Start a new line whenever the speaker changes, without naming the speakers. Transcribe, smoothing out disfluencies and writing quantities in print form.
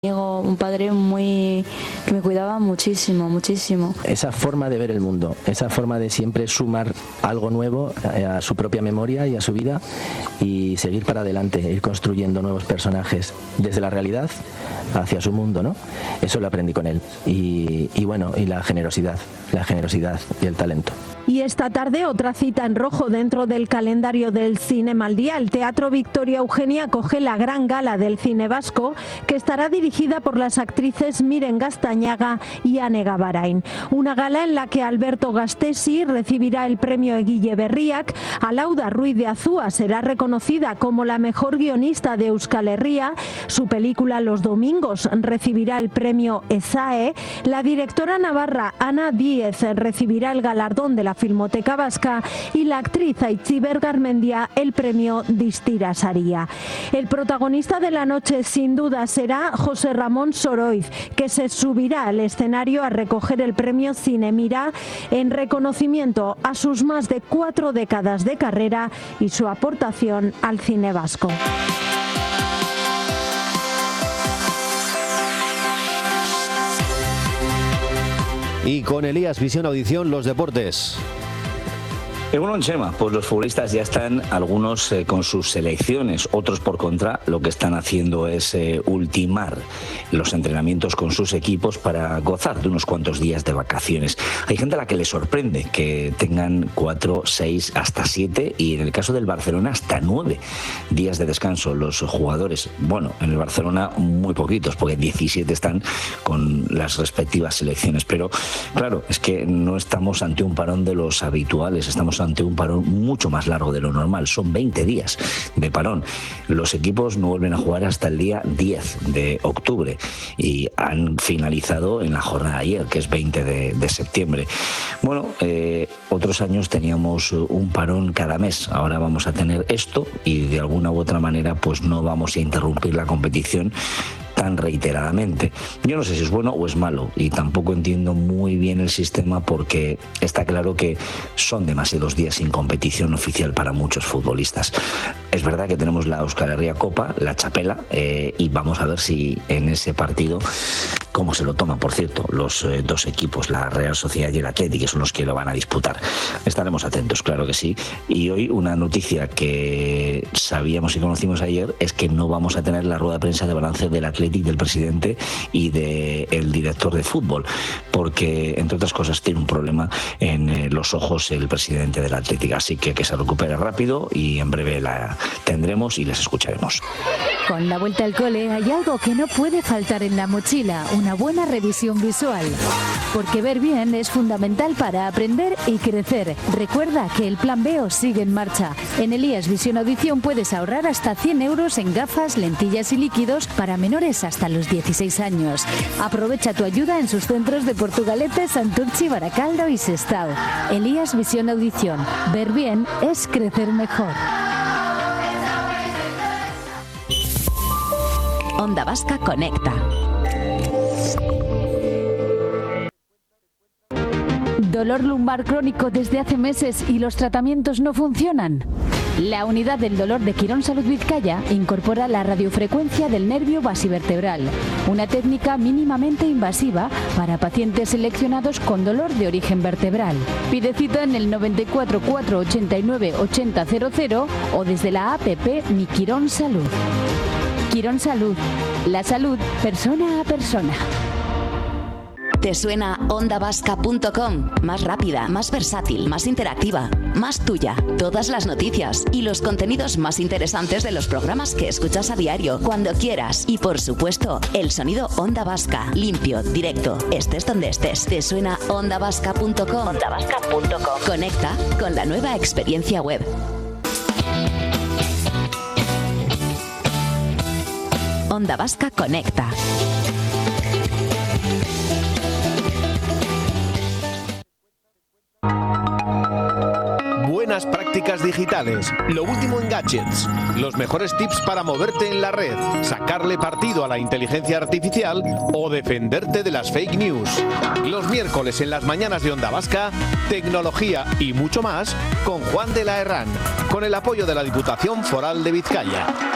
Un padre que me cuidaba muchísimo, muchísimo.
Esa forma de ver el mundo, esa forma de siempre sumar algo nuevo a su propia memoria y a su vida y seguir para adelante, ir construyendo nuevos personajes desde la realidad hacia su mundo, ¿no? Eso lo aprendí con él. Y bueno, y la generosidad y el talento.
Y esta tarde otra cita en rojo dentro del calendario del Cinema al Día. El Teatro Victoria Eugenia acoge la gran gala del cine vasco, que estará dirigida por las actrices Miren Gaztañaga y Ane Gabarain. Una gala en la que Alberto Gastesi recibirá el premio Eguille Berriak, Alauda Ruiz de Azúa será reconocida como la mejor guionista de Euskal Herria, su película Los Domingos recibirá el premio ESAE, la directora navarra Ana Díez recibirá el galardón de la Filmoteca Vasca y la actriz Aitziber Garmendia el premio Distira Saria. El protagonista de la noche sin duda será José Ramón Soroiz, que se subirá al escenario a recoger el premio Cinemira en reconocimiento a sus más de 4 décadas de carrera y su aportación al cine vasco.
Y con Elías Visión Audición, los deportes.
Bueno, Chema, pues los futbolistas ya están, algunos con sus selecciones, otros por contra, lo que están haciendo es ultimar los entrenamientos con sus equipos para gozar de unos cuantos días de vacaciones. Hay gente a la que le sorprende que tengan 4, 6, hasta 7 y en el caso del Barcelona hasta 9 días de descanso los jugadores. Bueno, en el Barcelona muy poquitos, porque 17 están con las respectivas selecciones, pero claro, es que no estamos ante un parón de los habituales, estamos ante un parón mucho más largo de lo normal, son 20 días de parón. Los equipos no vuelven a jugar hasta el día 10 de octubre y han finalizado en la jornada de ayer, que es 20 de septiembre. Bueno, otros años teníamos un parón cada mes, ahora vamos a tener esto y de alguna u otra manera pues no vamos a interrumpir la competición tan reiteradamente. Yo no sé si es bueno o es malo y tampoco entiendo muy bien el sistema porque está claro que son demasiados días sin competición oficial para muchos futbolistas. Es verdad que tenemos la Euskal Herria Copa, la Txapela, y vamos a ver si en ese partido cómo se lo toman, por cierto, los dos equipos, la Real Sociedad y el Athletic, que son los que lo van a disputar. Estaremos atentos, claro que sí. Y hoy una noticia que sabíamos y conocimos ayer es que no vamos a tener la rueda de prensa de balance del Athletic, del presidente y del director de fútbol, porque, entre otras cosas, tiene un problema en los ojos el presidente del Athletic. Así que se recupere rápido y en breve la tendremos y les escucharemos.
Con la vuelta al cole hay algo que no puede faltar en la mochila, una buena revisión visual. Porque ver bien es fundamental para aprender y crecer. Recuerda que el Plan B os sigue en marcha. En Elías Visión Audición puedes ahorrar hasta 100 euros en gafas, lentillas y líquidos para menores hasta los 16 años. Aprovecha tu ayuda en sus centros de Portugalete, Santurtzi, Baracaldo y Sestao. Elías Visión Audición. Ver bien es crecer mejor.
Onda Vasca Conecta.
¿Dolor lumbar crónico desde hace meses y los tratamientos no funcionan? La unidad del dolor de Quirón Salud Vizcaya incorpora la radiofrecuencia del nervio basivertebral, una técnica mínimamente invasiva para pacientes seleccionados con dolor de origen vertebral. Pide cita en el 94 489 8000 o desde la app Mi Quirón Salud. Quirón Salud, la salud persona a persona.
¿Te suena ondavasca.com? Más rápida, más versátil, más interactiva, más tuya. Todas las noticias y los contenidos más interesantes de los programas que escuchas a diario, cuando quieras. Y por supuesto, el sonido Onda Vasca, limpio, directo, estés donde estés. ¿Te suena ondavasca.com? Ondavasca.com. Conecta con la nueva experiencia web. Onda Vasca Conecta.
Buenas prácticas digitales, lo último en gadgets, los mejores tips para moverte en la red, sacarle partido a la inteligencia artificial o defenderte de las fake news. Los miércoles en las mañanas de Onda Vasca, tecnología y mucho más con Juan de la Herrán, con el apoyo de la Diputación Foral de Vizcaya.